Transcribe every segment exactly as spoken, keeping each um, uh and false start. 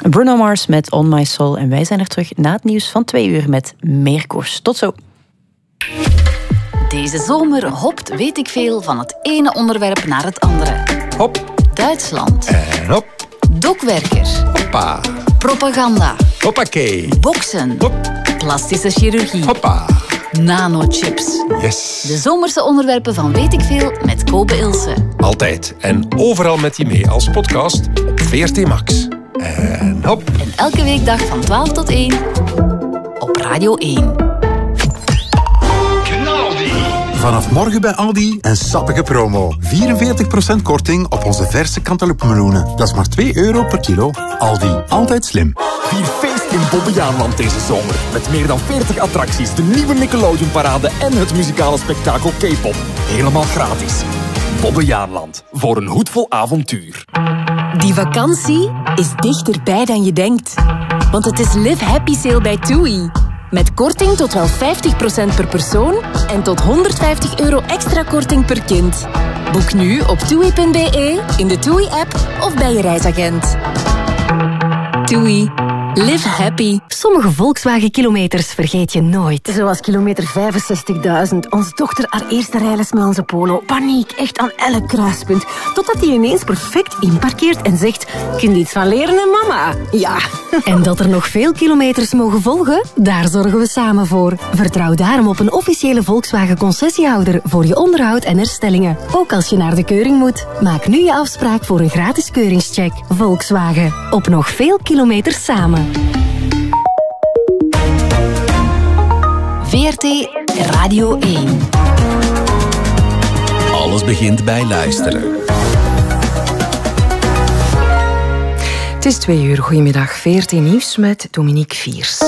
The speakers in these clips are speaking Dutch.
Bruno Mars met On My Soul. En wij zijn er terug na het nieuws van twee uur met meer koers. Tot zo. Deze zomer hopt weet ik veel van het ene onderwerp naar het andere. Hop. Duitsland. En hop. Dokwerker. Hoppa. Propaganda. Hoppakee. Boksen. Hop. Plastische chirurgie. Hoppa. Nanochips. Yes. De zomerse onderwerpen van weet ik veel met Kobe Ilse. Altijd en overal met je mee als podcast op V R T Max. En hop. En elke weekdag van twaalf tot één op Radio één. Vanaf morgen bij Aldi een sappige promo. vierenveertig procent korting op onze verse cantaloupemeloenen. Dat is maar twee euro per kilo. Aldi, altijd slim. Vier feest in Bobbejaanland deze zomer. Met meer dan veertig attracties, de nieuwe Nickelodeon-parade en het muzikale spektakel K-pop. Helemaal gratis. Bobbejaanland, voor een hoedvol avontuur. Die vakantie is dichterbij dan je denkt. Want het is Live Happy Sale bij TUI. Met korting tot wel vijftig procent per persoon en tot honderdvijftig euro extra korting per kind. Boek nu op toei punt be, in de TUI-app of bij je reisagent. TUI. Live happy. Sommige Volkswagen-kilometers vergeet je nooit. Zoals kilometer vijfenzestigduizend. Onze dochter haar eerste rijles met onze Polo. Paniek, echt aan elk kruispunt. Totdat hij ineens perfect inparkeert en zegt... Kun je iets van leren, hè, mama? Ja. En dat er nog veel kilometers mogen volgen? Daar zorgen we samen voor. Vertrouw daarom op een officiële Volkswagen-concessiehouder voor je onderhoud en herstellingen. Ook als je naar de keuring moet. Maak nu je afspraak voor een gratis keuringscheck. Volkswagen. Op nog veel kilometers samen. V R T Radio één. Alles begint bij luisteren. Het is twee uur. Goedemiddag. V R T Nieuws met Dominique Viers.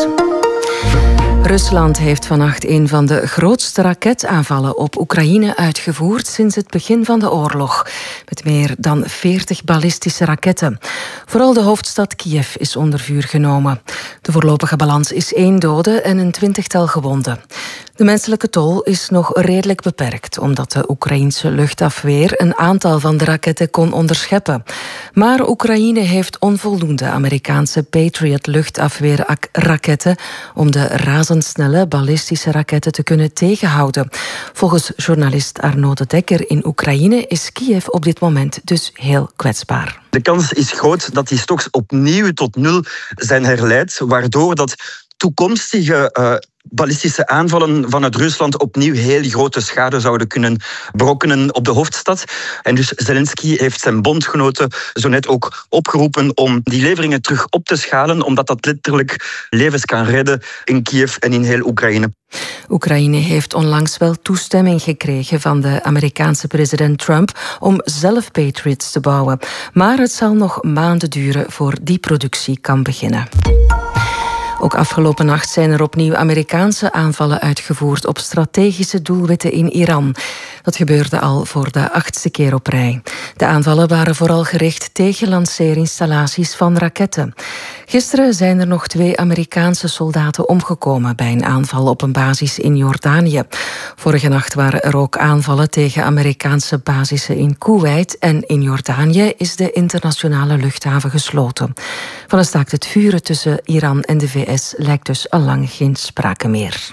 Rusland heeft vannacht een van de grootste raketaanvallen op Oekraïne uitgevoerd sinds het begin van de oorlog. Met meer dan veertig ballistische raketten. Vooral de hoofdstad Kiev is onder vuur genomen. De voorlopige balans is één dode en een twintigtal gewonden. De menselijke tol is nog redelijk beperkt, omdat de Oekraïense luchtafweer een aantal van de raketten kon onderscheppen. Maar Oekraïne heeft onvoldoende Amerikaanse Patriot luchtafweerraketten om de razendsnelle ballistische raketten te kunnen tegenhouden. Volgens journalist Arnaud de Dekker in Oekraïne is Kiev op dit moment dus heel kwetsbaar. De kans is groot dat die stocks opnieuw tot nul zijn herleid, waardoor dat toekomstige uh, ballistische aanvallen vanuit Rusland opnieuw heel grote schade zouden kunnen berokkenen op de hoofdstad. En dus Zelensky heeft zijn bondgenoten zo net ook opgeroepen om die leveringen terug op te schalen, omdat dat letterlijk levens kan redden in Kiev en in heel Oekraïne. Oekraïne heeft onlangs wel toestemming gekregen van de Amerikaanse president Trump om zelf Patriots te bouwen. Maar het zal nog maanden duren voor die productie kan beginnen. Ook afgelopen nacht zijn er opnieuw Amerikaanse aanvallen uitgevoerd op strategische doelwitten in Iran. Dat gebeurde al voor de achtste keer op rij. De aanvallen waren vooral gericht tegen lanceerinstallaties van raketten. Gisteren zijn er nog twee Amerikaanse soldaten omgekomen bij een aanval op een basis in Jordanië. Vorige nacht waren er ook aanvallen tegen Amerikaanse basissen in Kuwait en in Jordanië is de internationale luchthaven gesloten. Van een staakt het vuren tussen Iran en de V S lijkt dus allang geen sprake meer.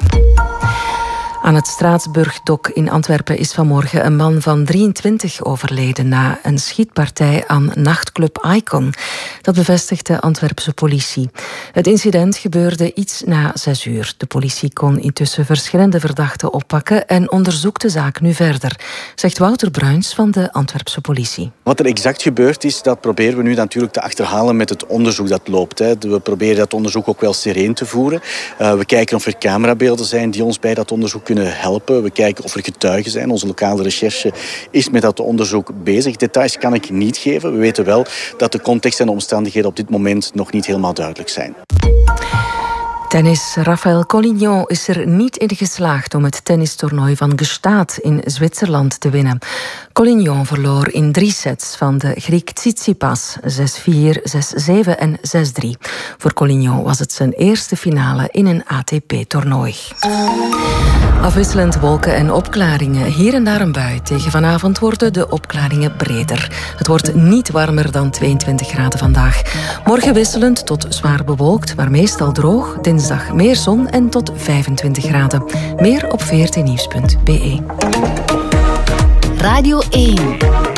Aan het Straatsburgdok in Antwerpen is vanmorgen een man van drieëntwintig overleden na een schietpartij aan nachtclub Icon. Dat bevestigt de Antwerpse politie. Het incident gebeurde iets na zes uur. De politie kon intussen verschillende verdachten oppakken en onderzoekt de zaak nu verder, zegt Wouter Bruins van de Antwerpse politie. Wat er exact gebeurd is, dat proberen we nu natuurlijk te achterhalen met het onderzoek dat loopt. We proberen dat onderzoek ook wel sereen te voeren. We kijken of er camerabeelden zijn die ons bij dat onderzoek kunnen helpen. We kijken of er getuigen zijn. Onze lokale recherche is met dat onderzoek bezig. Details kan ik niet geven. We weten wel dat de context en de omstandigheden op dit moment nog niet helemaal duidelijk zijn. Tennis. Rafael Collignon is er niet in geslaagd om het tennistoernooi van Gstaad in Zwitserland te winnen. Collignon verloor in drie sets van de Griek Tsitsipas, zes vier, zes zeven en zes drie. Voor Collignon was het zijn eerste finale in een A T P-toernooi. Afwisselend wolken en opklaringen. Hier en daar een bui. Tegen vanavond worden de opklaringen breder. Het wordt niet warmer dan tweeëntwintig graden vandaag. Morgen wisselend tot zwaar bewolkt, maar meestal droog. Dinsdag meer zon en tot vijfentwintig graden. Meer op v r t nieuws punt b e. Radio één.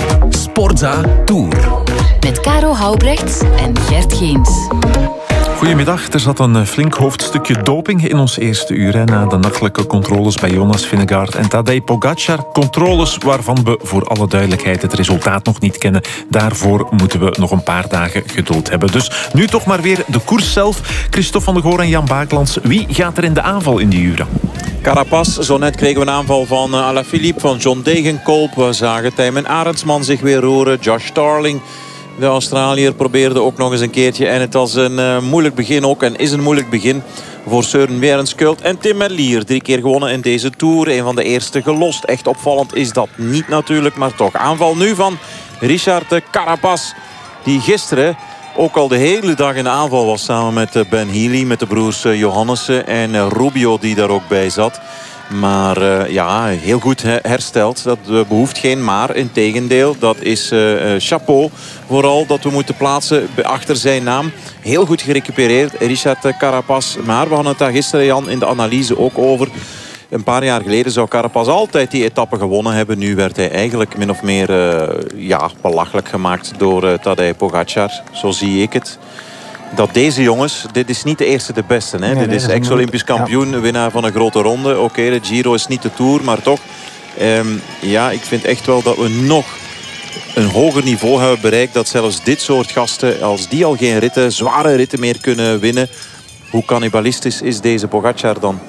Sportza Tour. Met Caro Houbrechts en Gert Geens. Goedemiddag. Er zat een flink hoofdstukje doping in ons eerste uur. Hè, na de nachtelijke controles bij Jonas Vingegaard en Tadej Pogacar. Controles waarvan we voor alle duidelijkheid het resultaat nog niet kennen. Daarvoor moeten we nog een paar dagen geduld hebben. Dus nu toch maar weer de koers zelf. Christophe van der Goor en Jan Baaklands. Wie gaat er in de aanval in die uren? Carapaz, zo net kregen we een aanval van uh, Alaphilippe, van John Degenkolb. We zagen Tijmen Arendsman zich weer roeren. Josh Starling, de Australiër, probeerde ook nog eens een keertje. En het was een uh, moeilijk begin ook. En is een moeilijk begin voor Søren Werenskjöld en Tim Merlier. Drie keer gewonnen in deze Tour. Een van de eerste gelost. Echt opvallend is dat niet natuurlijk, maar toch. Aanval nu van Richard Carapaz, die gisteren ook al de hele dag in de aanval was samen met Ben Healy, met de broers Johannessen en Rubio die daar ook bij zat. Maar uh, ja, heel goed hersteld. Dat uh, behoeft geen maar. Integendeel, dat is uh, chapeau. Vooral dat we moeten plaatsen achter zijn naam. Heel goed gerecupereerd, Richard Carapaz. Maar we hadden het daar gisteren, Jan, in de analyse ook over. Een paar jaar geleden zou Carapaz altijd die etappe gewonnen hebben. Nu werd hij eigenlijk min of meer uh, ja, belachelijk gemaakt door uh, Tadej Pogacar. Zo zie ik het. Dat deze jongens, dit is niet de eerste de beste. Hè? Nee, dit nee, is ex-Olympisch kampioen, ja. Winnaar van een grote ronde. Oké, okay, de Giro is niet de Tour, maar toch. Um, ja, ik vind echt wel dat we nog een hoger niveau hebben bereikt. Dat zelfs dit soort gasten, als die al geen ritten, zware ritten meer kunnen winnen. Hoe cannibalistisch is deze Pogacar dan?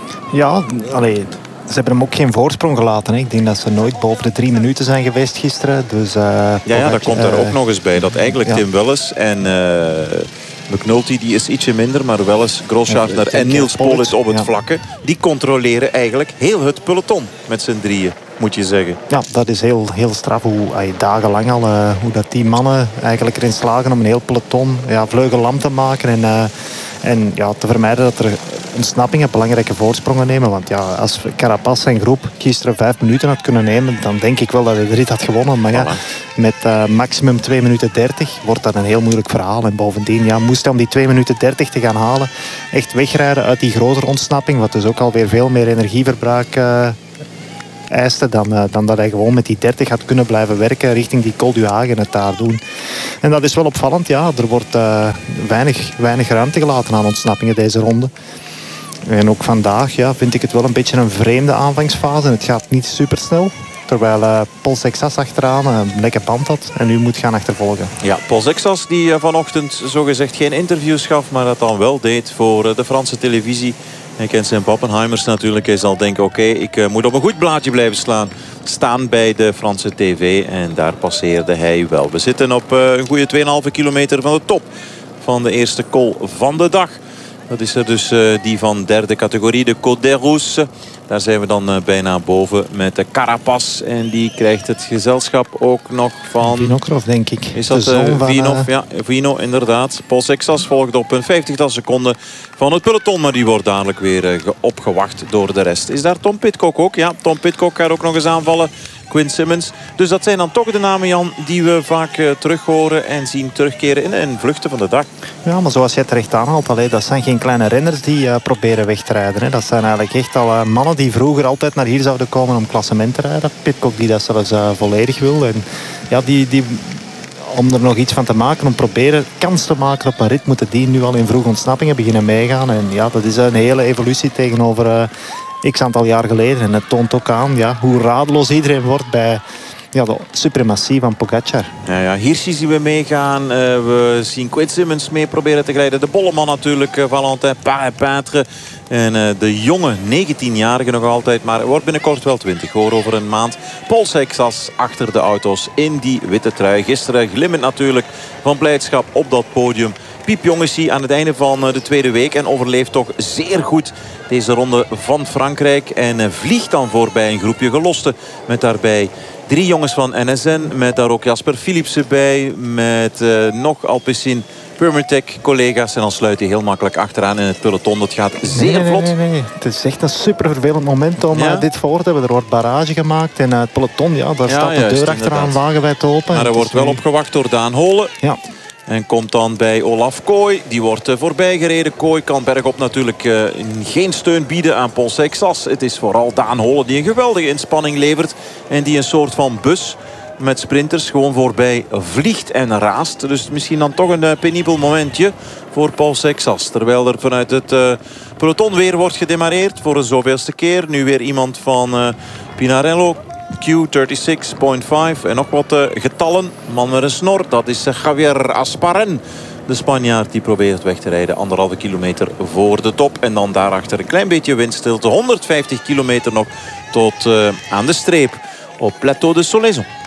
Ja, allee, ze hebben hem ook geen voorsprong gelaten. Hè. Ik denk dat ze nooit boven de drie minuten zijn geweest gisteren. Dus, uh, ja, ja, dat komt er uh, ook nog eens bij. Dat eigenlijk ja. Tim Welles en uh, McNulty, die is ietsje minder. Maar Welles, Grosschartner ja, en Niels Pollitt op het ja. vlakke. Die controleren eigenlijk heel het peloton met z'n drieën, moet je zeggen. Ja, dat is heel, heel straf. Hoe ay, dagenlang al, uh, hoe dat die mannen eigenlijk erin slagen om een heel peloton ja, vleugellam te maken. En, uh, en ja, te vermijden dat er ontsnappingen belangrijke voorsprongen nemen. Want ja, als Carapaz zijn groep gisteren vijf minuten had kunnen nemen, dan denk ik wel dat hij de rit had gewonnen. Maar ja, met uh, maximum twee minuten dertig wordt dat een heel moeilijk verhaal. En bovendien ja, moest hij om die twee minuten dertig te gaan halen echt wegrijden uit die grotere ontsnapping. Wat dus ook alweer veel meer energieverbruik uh, eiste dan, uh, dan dat hij gewoon met die dertig had kunnen blijven werken richting die Col du Hagen het daar doen. En dat is wel opvallend. Ja, er wordt uh, weinig, weinig ruimte gelaten aan ontsnappingen deze ronde. En ook vandaag ja, vind ik het wel een beetje een vreemde aanvangsfase. Het gaat niet super snel. Terwijl uh, Paul Sexas achteraan een lekker band had. En nu moet gaan achtervolgen. Ja, Paul Sexas die uh, vanochtend zogezegd geen interviews gaf. Maar dat dan wel deed voor uh, de Franse televisie. Hij kent zijn Pappenheimers natuurlijk. Hij zal denken, oké, okay, ik uh, moet op een goed blaadje blijven slaan. Staan bij de Franse tv. En daar passeerde hij wel. We zitten op uh, een goede twee komma vijf kilometer van de top van de eerste col van de dag. Dat is er dus uh, die van derde categorie, de Côte d'Erous. Daar zijn we dan uh, bijna boven met de Carapaz. En die krijgt het gezelschap ook nog van... Vinokrov, denk ik. Is dat uh, Vino? Uh... Ja, Vino, inderdaad. Paul Sexas volgt op een vijftigtal seconden van het peloton. Maar die wordt dadelijk weer uh, opgewacht door de rest. Is daar Tom Pidcock ook? Ja, Tom Pidcock gaat ook nog eens aanvallen. Quinn Simmons. Dus dat zijn dan toch de namen, Jan, die we vaak uh, terug horen en zien terugkeren in een vluchten van de dag. Ja, maar zoals jij terecht aanhaalt, allee, dat zijn geen kleine renners die uh, proberen weg te rijden. Hè. Dat zijn eigenlijk echt al uh, mannen die vroeger altijd naar hier zouden komen om klassement te rijden. Pidcock die dat zelfs uh, volledig wil. En ja, die... die om er nog iets van te maken, om proberen kans te maken op een rit, moeten die nu al in vroege ontsnappingen beginnen meegaan. En ja, dat is een hele evolutie tegenover uh, x aantal jaar geleden. En het toont ook aan ja, hoe radeloos iedereen wordt bij ja, de suprematie van Pogacar. Ja, ja, Hirschi zien we meegaan. Uh, we zien Quinn Simmons mee proberen te glijden. De bolleman natuurlijk, uh, Valentin Paré-Peintre. En uh, de jonge negentienjarige nog altijd. Maar wordt binnenkort wel twintig hoor, over een maand. Paul Sexas achter de auto's in die witte trui. Gisteren glimmend natuurlijk van blijdschap op dat podium. piepjong is hij aan het einde van de tweede week. En overleeft toch zeer goed deze ronde van Frankrijk. En vliegt dan voorbij een groepje gelosten. Met daarbij drie jongens van N S N. Met daar ook Jasper Philipsen bij. Met uh, nog Alpecin, Permatec collega's. En dan sluit hij heel makkelijk achteraan in het peloton. Dat gaat zeer nee, nee, vlot. Nee, nee, nee. Het is echt een super vervelend moment om ja? uh, dit voor te hebben. Er wordt barrage gemaakt. En uh, het peloton, ja, daar ja, staat de juist, deur achteraan wagenwijd open. Maar er wordt wel opgewacht door Daan Holen. Ja. En komt dan bij Olaf Kooi. Die wordt uh, voorbij gereden. Kooi kan bergop natuurlijk uh, geen steun bieden aan Paul Seixas. Het is vooral Daan Holen die een geweldige inspanning levert. En die een soort van bus met sprinters gewoon voorbij vliegt en raast. Dus misschien dan toch een uh, penibel momentje voor Paul Seixas. Terwijl er vanuit het uh, peloton weer wordt gedemareerd voor de zoveelste keer. Nu weer iemand van uh, Pinarello. Q drieëndertig komma vijf en nog wat uh, getallen. Man met een snor, dat is uh, Javier Asparen. De Spanjaard die probeert weg te rijden. Anderhalve kilometer voor de top. En dan daarachter een klein beetje windstilte. honderdvijftig kilometer nog tot uh, aan de streep op Plateau de Solaison.